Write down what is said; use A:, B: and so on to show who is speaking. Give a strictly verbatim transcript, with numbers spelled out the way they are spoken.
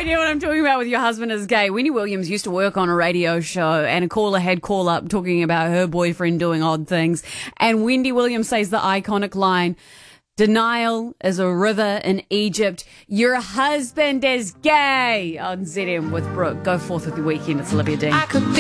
A: idea what I'm talking about with your husband is gay. Wendy Williams used to work on a radio show, and a caller had call up talking about her boyfriend doing odd things. And Wendy Williams says the iconic line, "Denial is a river in Egypt. Your husband is gay." On Z M with Brooke. Go forth with the weekend. It's Olivia Dean.
B: I could be